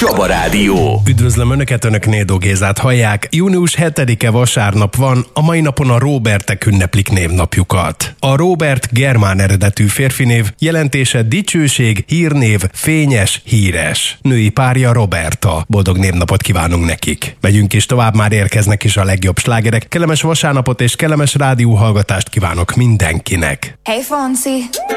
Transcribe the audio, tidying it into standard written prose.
Csaba Rádió. Üdvözlöm Önöket, Önök Nédó Gézát hallják. Június 7-e vasárnap van, a mai napon a Róbertek ünneplik névnapjukat. A Róbert germán eredetű férfinév, jelentése dicsőség, hírnév, fényes, híres. Női párja Roberta. Boldog névnapot kívánunk nekik. Megyünk is tovább, már érkeznek is a legjobb slágerek. Kellemes vasárnapot és kellemes rádióhallgatást kívánok mindenkinek. Hey Fonsi.